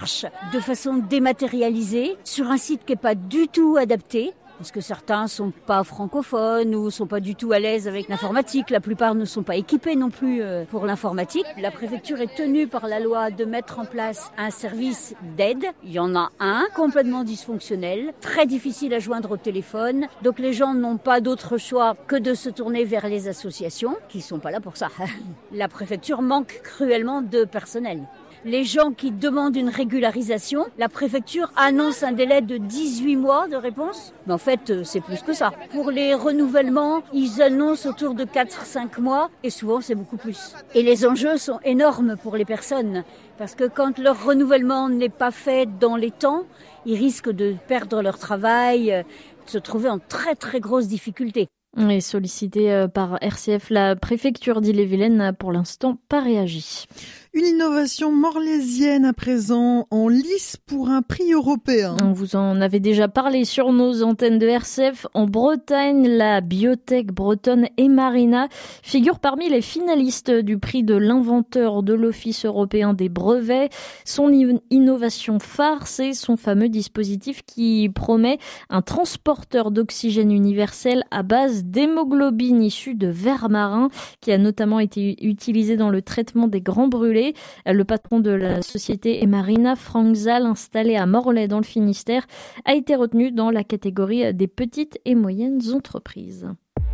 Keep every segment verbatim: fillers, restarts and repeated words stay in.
démarche de façon dématérialisée sur un site qui n'est pas du tout adapté. Parce que certains sont pas francophones ou sont pas du tout à l'aise avec l'informatique. La plupart ne sont pas équipés non plus pour l'informatique. La préfecture est tenue par la loi de mettre en place un service d'aide. Il y en a un complètement dysfonctionnel, très difficile à joindre au téléphone. Donc les gens n'ont pas d'autre choix que de se tourner vers les associations qui sont pas là pour ça. La préfecture manque cruellement de personnel. Les gens qui demandent une régularisation, la préfecture annonce un délai de dix-huit mois de réponse. Mais en fait, c'est plus que ça. Pour les renouvellements, ils annoncent autour de quatre à cinq mois et souvent c'est beaucoup plus. Et les enjeux sont énormes pour les personnes parce que quand leur renouvellement n'est pas fait dans les temps, ils risquent de perdre leur travail, de se trouver en très très grosse difficulté. Et sollicité par R C F, la préfecture d'Ille-et-Vilaine n'a pour l'instant pas réagi. Une innovation morlaisienne à présent en lice pour un prix européen. On vous en avait déjà parlé sur nos antennes de R C F. En Bretagne, la biotech bretonne Emarina figure parmi les finalistes du prix de l'inventeur de l'Office européen des brevets. Son innovation phare, c'est son fameux dispositif qui promet un transporteur d'oxygène universel à base d'hémoglobine issue de vers marin qui a notamment été utilisé dans le traitement des grands brûlés. Le patron de la société Emarina, Franck Zal, installé à Morlaix dans le Finistère, a été retenu dans la catégorie des petites et moyennes entreprises.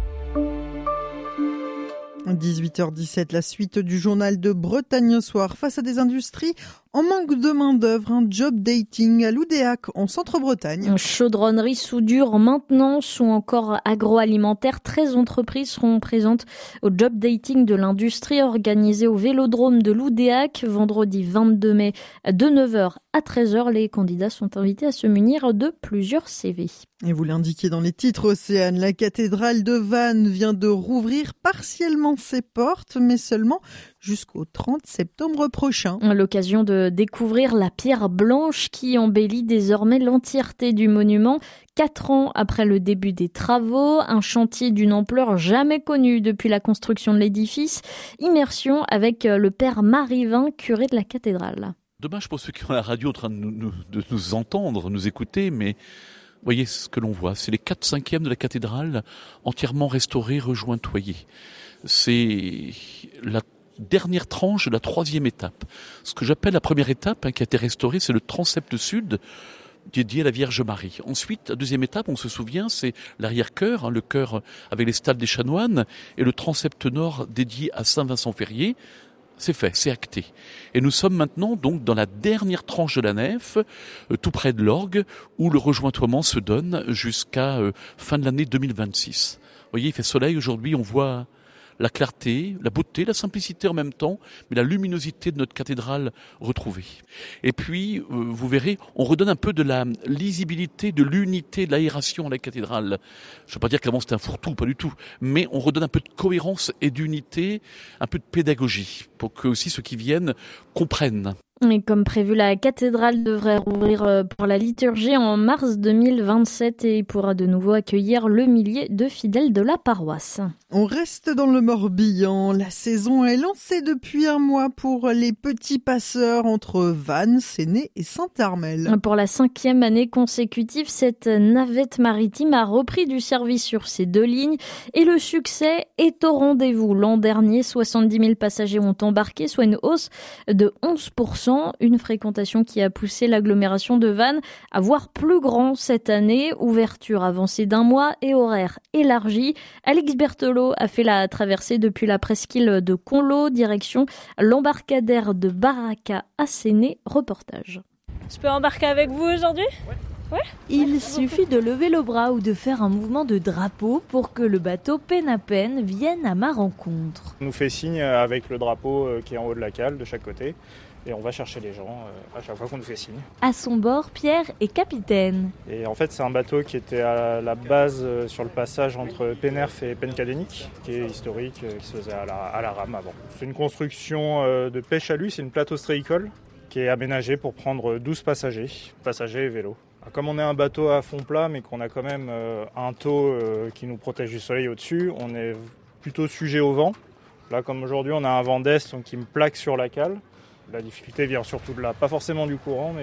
dix-huit heures dix-sept, la suite du journal de Bretagne Soir. Face à des industries en manque de main-d'œuvre, un job dating à Loudéac, en Centre-Bretagne. Chaudronnerie, soudure, maintenance ou encore agroalimentaire. treize entreprises seront présentes au job dating de l'industrie organisé au Vélodrome de Loudéac, vendredi vingt-deux mai, de neuf heures à treize heures. Les candidats sont invités à se munir de plusieurs C V. Et vous l'indiquez dans les titres, Océane, la cathédrale de Vannes vient de rouvrir partiellement ses portes, mais seulement jusqu'au trente septembre prochain. L'occasion de découvrir la pierre blanche qui embellit désormais l'entièreté du monument. Quatre ans après le début des travaux, un chantier d'une ampleur jamais connue depuis la construction de l'édifice. Immersion avec le père Marivin, curé de la cathédrale. Dommage pour ceux qui ont la radio en train de nous, de nous entendre, nous écouter, mais voyez ce que l'on voit. C'est les quatre cinquièmes de la cathédrale entièrement restaurés, rejointoyés. C'est la dernière tranche de la troisième étape. Ce que j'appelle la première étape hein, qui a été restaurée, c'est le transept sud dédié à la Vierge Marie. Ensuite, la deuxième étape, on se souvient, c'est l'arrière-chœur, hein, le chœur avec les stalles des chanoines, et le transept nord dédié à Saint-Vincent-Ferrier. C'est fait, c'est acté. Et nous sommes maintenant donc dans la dernière tranche de la nef, euh, tout près de l'orgue, où le rejointoiement se donne jusqu'à euh, fin de l'année deux mille vingt-six. Vous voyez, il fait soleil aujourd'hui, on voit la clarté, la beauté, la simplicité en même temps, mais la luminosité de notre cathédrale retrouvée. Et puis, euh, vous verrez, on redonne un peu de la lisibilité, de l'unité, de l'aération à la cathédrale. Je ne veux pas dire qu'avant c'était un fourre-tout, pas du tout, mais on redonne un peu de cohérence et d'unité, un peu de pédagogie, pour que aussi ceux qui viennent comprennent. Et comme prévu, la cathédrale devrait rouvrir pour la liturgie en mars deux mille vingt-sept et pourra de nouveau accueillir le millier de fidèles de la paroisse. On reste dans le Morbihan. La saison est lancée depuis un mois pour les petits passeurs entre Vannes, Séné et Saint-Armel. Pour la cinquième année consécutive, cette navette maritime a repris du service sur ces deux lignes et le succès est au rendez-vous. L'an dernier, soixante-dix mille passagers ont embarqué, soit une hausse de onze pour cent. Une fréquentation qui a poussé l'agglomération de Vannes à voir plus grand cette année. Ouverture avancée d'un mois et horaire élargi. Alix Berthelot a fait la traversée depuis la presqu'île de Conlo, direction l'embarcadère de Baraka à Séné. Reportage. Je peux embarquer avec vous aujourd'hui ? Ouais. Il suffit de lever le bras ou de faire un mouvement de drapeau pour que le bateau peine à peine vienne à ma rencontre. On nous fait signe avec le drapeau qui est en haut de la cale de chaque côté. Et on va chercher les gens à chaque fois qu'on nous fait signe. À son bord, Pierre est capitaine. Et en fait, c'est un bateau qui était à la base sur le passage entre Pénerf et Pencadénic, qui est historique, qui se faisait à la, à la rame avant. C'est une construction de pêche à lui, c'est une plateau ostréicole qui est aménagée pour prendre douze passagers, passagers et vélos. Comme on est un bateau à fond plat, mais qu'on a quand même un taux qui nous protège du soleil au-dessus, on est plutôt sujet au vent. Là, comme aujourd'hui, on a un vent d'est donc qui me plaque sur la cale. La difficulté vient surtout de là, pas forcément du courant, mais